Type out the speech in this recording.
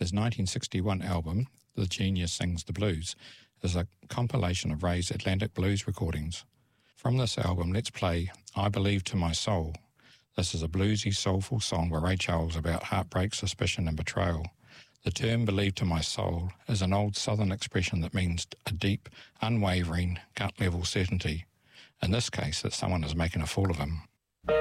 His 1961 album, The Genius Sings the Blues, is a compilation of Ray's Atlantic blues recordings. From this album, let's play I Believe to My Soul. This is a bluesy, soulful song by Ray Charles about heartbreak, suspicion and betrayal. The term believe to my soul is an old southern expression that means a deep, unwavering, gut-level certainty. In this case, that someone is making a fool of him.